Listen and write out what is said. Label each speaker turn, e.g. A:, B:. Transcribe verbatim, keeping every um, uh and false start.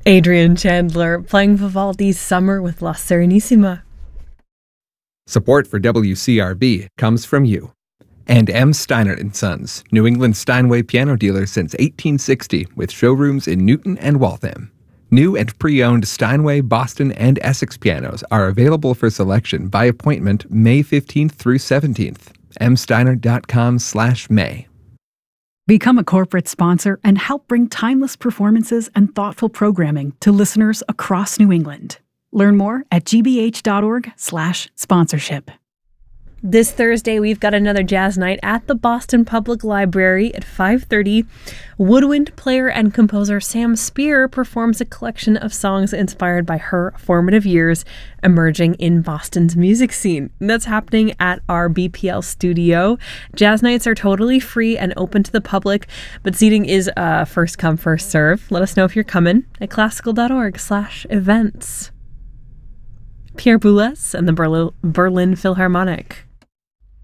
A: Adrian Chandler playing Vivaldi's Summer with La Serenissima.
B: Support for W C R B comes from you. And M. Steinert and Sons, New England Steinway piano dealer since eighteen sixty, with showrooms in Newton and Waltham. New and pre-owned Steinway, Boston, and Essex pianos are available for selection by appointment May fifteenth through seventeenth. m steinert dot com slash may.
C: Become a corporate sponsor and help bring timeless performances and thoughtful programming to listeners across New England. Learn more at g b h dot org slash sponsorship.
A: This Thursday, we've got another jazz night at the Boston Public Library at five thirty. Woodwind player and composer Sam Spear performs a collection of songs inspired by her formative years emerging in Boston's music scene. That's happening at our B P L studio. Jazz nights are totally free and open to the public, but seating is uh, first come, first serve. Let us know if you're coming at classical dot org slash events. Pierre Boulez and the Berlin, Berlin Philharmonic.